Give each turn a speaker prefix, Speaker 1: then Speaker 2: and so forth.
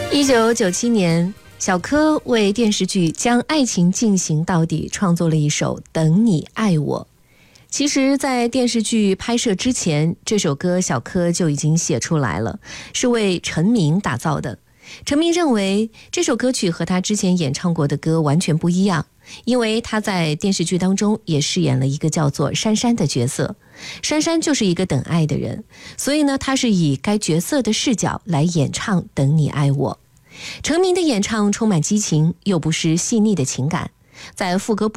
Speaker 1: 1997年，小柯为电视剧《将爱情进行到底》创作了一首《等你爱我》。其实在电视剧拍摄之前，这首歌小柯就已经写出来了，是为陈明打造的。陈明认为这首歌曲和他之前演唱过的歌完全不一样，因为他在电视剧当中也饰演了一个叫做珊珊的角色，珊珊就是一个等爱的人，所以呢，他是以该角色的视角来演唱《等你爱我》。陈明的演唱充满激情，又不失细腻的情感，在副歌